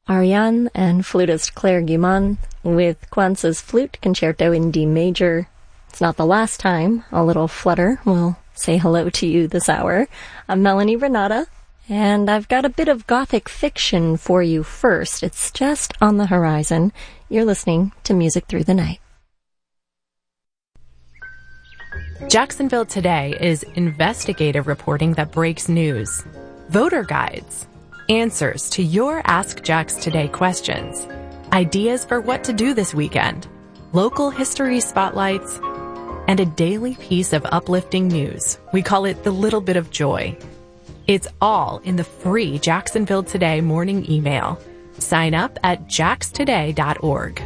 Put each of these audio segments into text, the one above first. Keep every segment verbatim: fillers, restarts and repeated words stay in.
Ariane and flutist Claire Guimond with Kwanzaa's Flute Concerto in D major. It's not the last time a little flutter will say hello to you this hour. I'm Melanie Renata, and I've got a bit of gothic fiction for you first. It's just on the horizon. You're listening to Music Through the Night. Jacksonville Today is investigative reporting that breaks news, voter guides, answers to your Ask Jax Today questions, ideas for what to do this weekend, local history spotlights, and a daily piece of uplifting news. We call it the little bit of joy. It's all in the free Jacksonville Today morning email. Sign up at jax today dot org.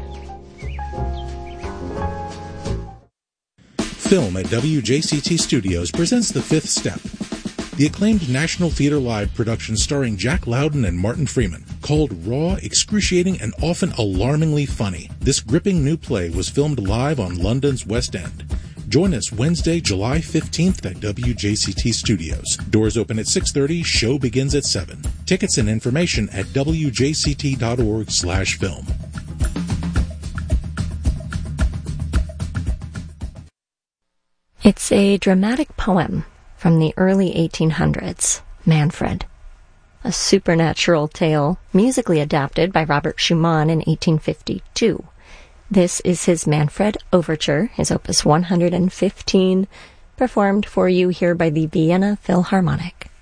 Film at W J C T Studios presents The Fifth Step, the acclaimed National Theatre Live production starring Jack Loudon and Martin Freeman. Called raw, excruciating, and often alarmingly funny, this gripping new play was filmed live on London's West End. Join us Wednesday, July fifteenth at W J C T Studios. Doors open at six thirty, show begins at seven. Tickets and information at w j c t dot org slash film. It's a dramatic poem from the early eighteen hundreds, Manfred. A supernatural tale musically adapted by Robert Schumann in eighteen fifty-two. This is his Manfred Overture, his opus one hundred fifteen, performed for you here by the Vienna Philharmonic.